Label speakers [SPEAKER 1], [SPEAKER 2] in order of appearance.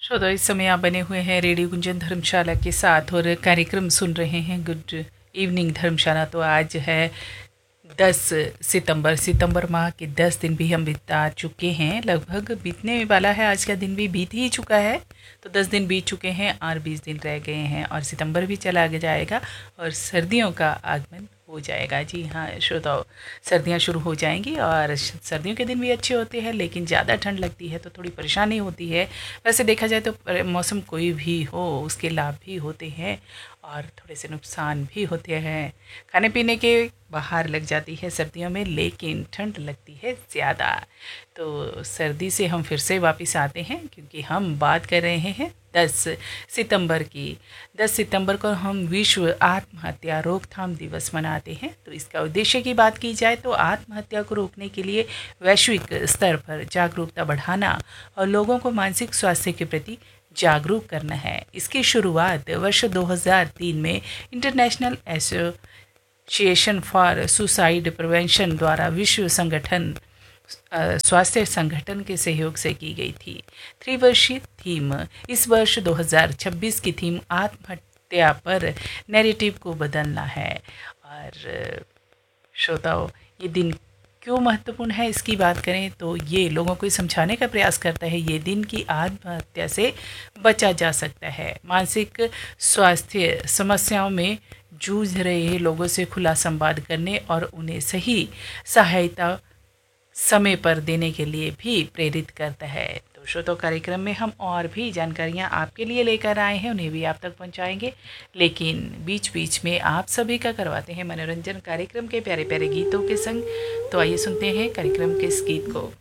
[SPEAKER 1] श्रोता, इस समय आप बने हुए हैं रेडियो गुंजन धर्मशाला के साथ और कार्यक्रम सुन रहे हैं गुड इवनिंग धर्मशाला। तो आज है 10 सितंबर। सितंबर माह के 10 दिन भी हम बिता चुके हैं, लगभग बीतने वाला है। आज का दिन भी बीत ही चुका है। तो 10 दिन बीत चुके हैं और 20 दिन रह गए हैं और सितंबर भी चला जाएगा और सर्दियों का आगमन हो जाएगा। जी हाँ श्रोताओ, सर्दियाँ शुरू हो जाएंगी और सर्दियों के दिन भी अच्छे होते हैं, लेकिन ज़्यादा ठंड लगती है तो थोड़ी परेशानी होती है। वैसे देखा जाए तो मौसम कोई भी हो उसके लाभ भी होते हैं और थोड़े से नुकसान भी होते हैं। खाने पीने के बाहर लग जाती है सर्दियों में, लेकिन ठंड लगती है ज़्यादा। तो सर्दी से हम फिर से वापस आते हैं, क्योंकि हम बात कर रहे हैं 10 सितंबर की। 10 सितंबर को हम विश्व आत्महत्या रोकथाम दिवस मनाते हैं। तो इसका उद्देश्य की बात की जाए तो आत्महत्या को रोकने के लिए वैश्विक स्तर पर जागरूकता बढ़ाना और लोगों को मानसिक स्वास्थ्य के प्रति जागरूक करना है। इसकी शुरुआत वर्ष 2003 में international association for suicide prevention द्वारा विश्व संगठन स्वास्थ्य संगठन के सहयोग से की गई थी। त्रिवर्षीय थीम, इस वर्ष 2026 की थीम आत्महत्या पर नैरेटिव को बदलना है। और श्रोताओं, ये दिन क्यों महत्वपूर्ण है इसकी बात करें तो ये लोगों को समझाने का प्रयास करता है ये दिन कि आत्महत्या से बचा जा सकता है। मानसिक स्वास्थ्य समस्याओं में जूझ रहे लोगों से खुला संवाद करने और उन्हें सही सहायता समय पर देने के लिए भी प्रेरित करता है। तो श्रोतो, कार्यक्रम में हम और भी जानकारियां आपके लिए लेकर आए हैं, उन्हें भी आप तक पहुंचाएंगे, लेकिन बीच बीच में आप सभी का करवाते हैं मनोरंजन कार्यक्रम के प्यारे प्यारे गीतों के संग। तो आइए सुनते हैं कार्यक्रम के इस गीत को।